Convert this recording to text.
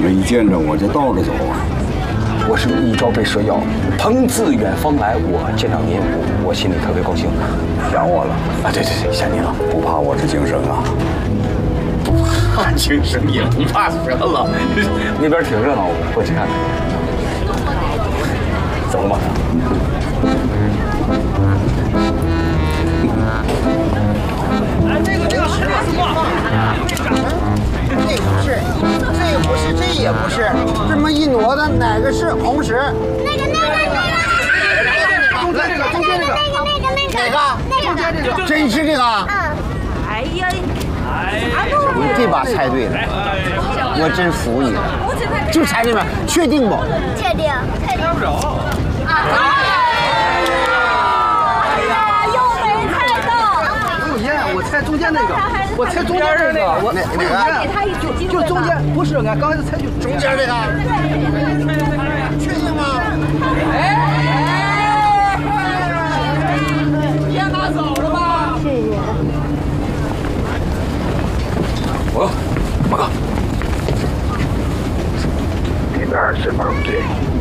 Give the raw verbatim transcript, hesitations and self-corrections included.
么一见着我就倒着走啊？ 我是一朝被蛇咬，朋自远方来，我见到您，我我心里特别高兴。 想我了啊？对对对，想您了。 不怕我是精神啊？ 不怕精神，也不怕蛇了。那边挺热闹，我过去看看。怎么了？ 哎，那个那个是什么？那不是，这也不是，这也不是，这么一挪的，哪个是红石？ 那个那个那个， 中间这个，中间这个， 那个那个哪个？ 那个这个，真是这个？ 嗯。哎呀， 你这把猜对了，我真服你了，就猜这边，确定不？ 确定，确定。啊！哎呀，又没猜到。 不一样，我猜中间那个，我猜中间那个，我哪哪个？ 就就中间，不是，俺刚才猜就中间这个。确定吗？ 哎，烟拿走了吧？ 谢谢。 我，报告。 你那儿是盲对。